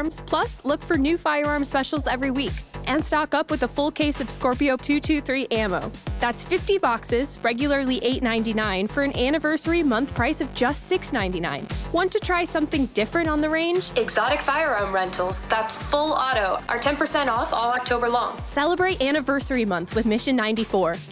firearms. Plus, look for new firearm specials every week. And stock up with a full case of Scorpio 223 ammo. That's 50 boxes, regularly $8.99, for an anniversary month price of just $6.99. Want to try something different on the range? Exotic Firearm Rentals, that's full auto, are 10% off all October long. Celebrate anniversary month with Mission 94.